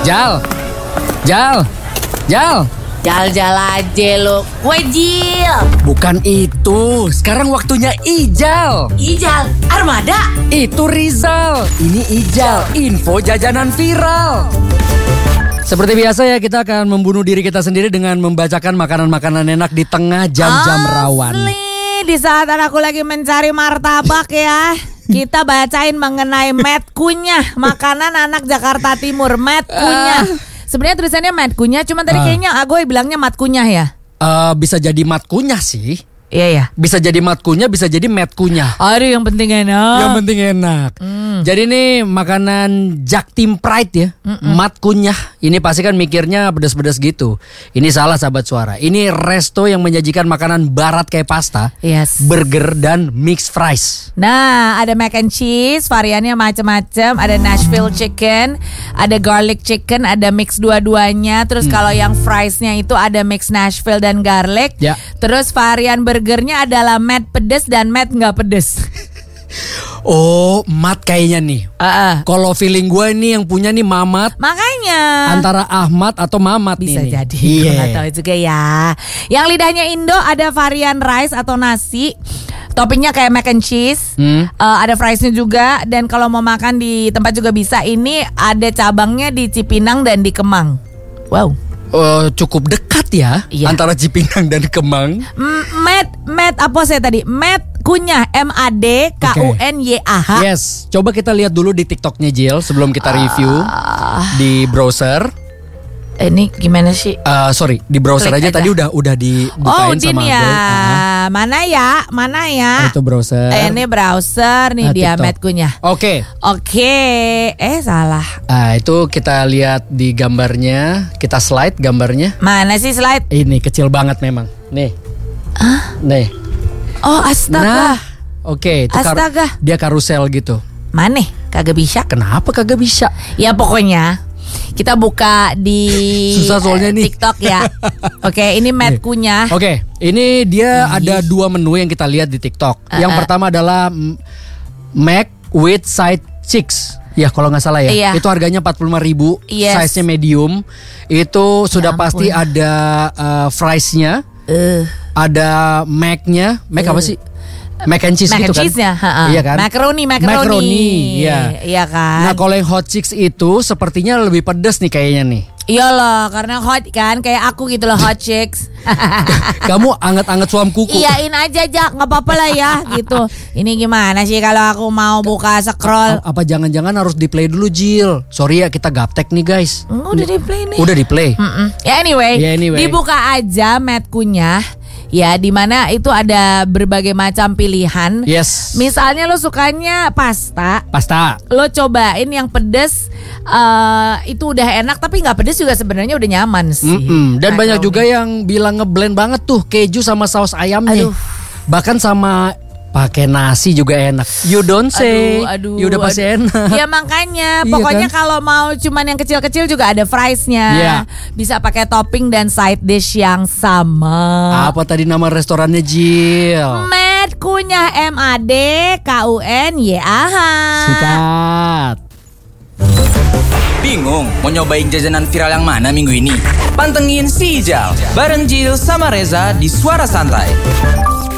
Jal. Jal aja lo. Kue Jil. Bukan itu. Sekarang waktunya Ijal. Ijal, Armada. Itu Rizal. Ini Ijal, info jajanan viral. Seperti biasa ya, kita akan membunuh diri kita sendiri dengan membacakan makanan-makanan enak di tengah jam-jam rawan. Di saat anakku lagi mencari martabak ya, kita bacain mengenai Met Kunyah, makanan anak Jakarta Timur. Met Kunyah. Sebenarnya tulisannya Met Kunyah, cuma tadi kayaknya Agoy bilangnya Mat Kunyah ya. Bisa jadi mat kunyah sih. Iya ya. Bisa jadi mat kunyah, bisa jadi met kunyah. Aduh, yang penting enak. Yang penting enak. Jadi ini makanan Jaktim Pride ya. Mat kunyah. Ini pasti kan mikirnya pedas-pedas gitu. Ini salah sahabat suara. Ini resto yang menyajikan makanan barat kayak pasta, Yes. burger dan mixed fries. Nah, ada mac and cheese, variannya macam-macam. Ada Nashville chicken, ada garlic chicken, ada mix dua-duanya. Terus kalau yang friesnya itu ada mix Nashville dan garlic. Ya. Terus varian burgernya adalah mat pedes dan mat nggak pedes. Oh, mat kayaknya nih. Kalau feeling gue ini yang punya nih Mamat. Makanya Antara Ahmad atau Mamat bisa nih. jadi. Iya. Nggak tahu juga ya. Yang lidahnya Indo ada varian rice atau nasi. Toppingnya kayak mac and cheese. Ada friesnya juga. Dan kalau mau makan di tempat juga bisa. Ini ada cabangnya di Cipinang dan di Kemang. Wow. Cukup dekat ya, Iya. antara Cipinang dan Kemang. Mat apa saya tadi? Mat Kunyah, MADKUNYAH. Yes, coba kita lihat dulu di TikToknya Jill sebelum kita review di browser. Ini gimana sih? Sorry, di browser Klik aja aja. tadi udah dibukain Din sama ya. Agoy. Mana ya? Itu browser. Ini browser nih dia TikTok. Mat Kunyah. Oke. Salah. Itu kita lihat di gambarnya, kita slide gambarnya. Mana sih slide? Ini kecil banget memang. Nih. Nih. Oh, astaga. Nah, oke, itu Astaga. dia karusel gitu. Mana? Kagak bisa. Kenapa kagak bisa? Ya pokoknya kita buka di Susah soalnya nih. TikTok ya. Oke, ini Mat Kunyah. Oke, ini dia ada 2 menu yang kita lihat di TikTok. Yang pertama adalah Mac with side chicks. Ya kalau nggak salah ya. Iya. Itu harganya 45.000. Yes. Size-nya medium. Itu sudah ampun. pasti ada fries-nya. Ada Mac-nya. Mac apa sih? Mac and cheese Mac gitu and kan? cheese-nya, Iya kan? Macaroni. Iya. Iya kan? Nah kalau yang hot chicks itu sepertinya lebih pedas nih kayaknya nih. Iya loh, karena hot kan, kayak aku gitu loh, hot chicks. Kamu anget-anget suam kuku. Iyain aja Jak, nggak apa-apa lah ya, gitu. Ini gimana sih kalau aku mau buka scroll? Apa jangan-jangan harus di play dulu Jill? Sorry ya kita gaptek nih guys. Udah di play nih. Udah di play. Ya anyway, Ya, anyway. dibuka aja Mat Kunyah. Ya, di mana itu ada berbagai macam pilihan. Yes. Misalnya lo sukanya pasta, lo cobain yang pedes. Itu udah enak, tapi nggak pedes juga sebenarnya udah nyaman sih. Dan banyak Macaroni. juga yang bilang ngeblend banget tuh keju sama saus ayamnya. Aduh. Bahkan sama pakai nasi juga enak. You don't say. Aduh, Ya udah pasti enak. Ya makanya, Iya pokoknya kan? kalau mau cuman yang kecil-kecil juga ada friesnya. Iya. Bisa pakai topping dan side dish yang sama. Apa tadi nama restorannya Jill? Mat Kunyah, MADKUNYAH. Sikat. Bingung mau nyobain jajanan viral yang mana minggu ini? Pantengin si Ijal bareng Jill sama Reza di Suara Santai.